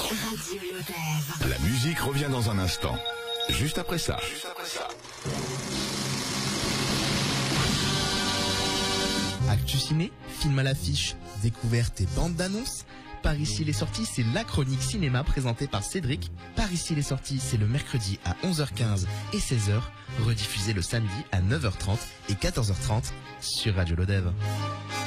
Radio Lodève. La musique revient dans un instant. Juste après ça. Actu ciné, film à l'affiche, découverte et bande d'annonces. Par ici les sorties, c'est la chronique cinéma présentée par Cédric. Par ici les sorties, c'est le mercredi à 11h15 et 16h, rediffusé le samedi à 9h30 et 14h30 sur Radio Lodève.